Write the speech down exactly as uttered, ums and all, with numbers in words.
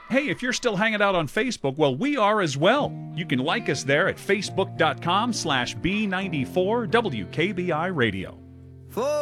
Hey, if you're still hanging out on Facebook, well, we are as well. You can like us there at facebook.com slash B94 WKBI Radio.